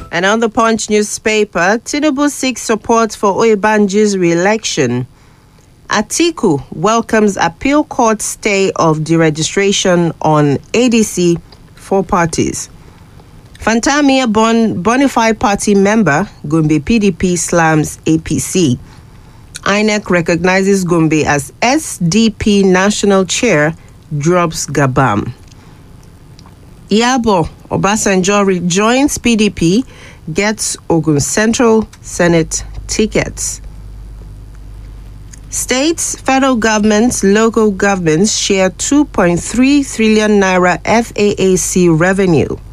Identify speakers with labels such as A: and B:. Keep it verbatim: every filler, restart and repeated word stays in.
A: And on the Punch newspaper, Tinubu seeks support for Oyebanji's re-election. Atiku welcomes appeal court stay of deregistration on A D C for parties. Fantamia bon, Bonify party member, Gombe P D P slams A P C. I N E C recognizes Gombe as S D P national chair, drops Gabam. Iyabo Obasanjo rejoins P D P, gets Ogun Central Senate tickets. States, federal governments, local governments share two point three trillion naira F A A C revenue.